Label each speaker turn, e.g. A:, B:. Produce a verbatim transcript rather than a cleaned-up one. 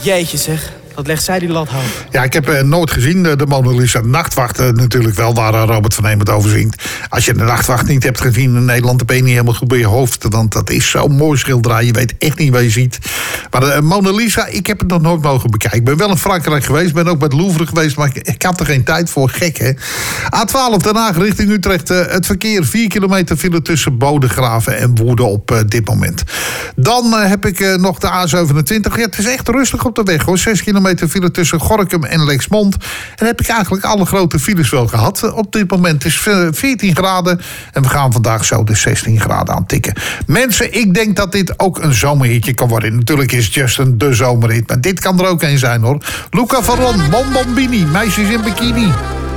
A: Jeetje zeg, wat legt zij die lat hoog.
B: Ja, ik heb uh, nooit gezien uh, de Mona Lisa. Nachtwacht uh, natuurlijk wel, waar uh, Robert van Hemert over zingt. Als je de Nachtwacht niet hebt gezien in Nederland, dan ben je niet helemaal goed bij je hoofd. Want dat is zo'n mooi schilderij. Je weet echt niet wat je ziet. Maar de uh, Mona Lisa, ik heb het nog nooit mogen bekijken. Ik ben wel in Frankrijk geweest, ben ook bij het Louvre geweest, maar ik, ik had er geen tijd voor. Gek, hè? A twaalf Den Haag richting Utrecht. Uh, het verkeer vier kilometer file tussen Bodegraven en Woerden op uh, dit moment. Dan uh, heb ik uh, nog de A zevenentwintig. Ja, het is echt rustig op de weg, hoor. zes kilometer file tussen Gorinchem en Lexmond. En dan heb ik eigenlijk alle grote files wel gehad. Op dit moment is veertien graden. En we gaan vandaag zo de zestien graden aan tikken. Mensen, ik denk dat dit ook een zomerhitje kan worden. Natuurlijk is Justin de zomerhit. Maar dit kan er ook een zijn, hoor. Luca Varon, Bon Bambini, Meisjes in Bikini.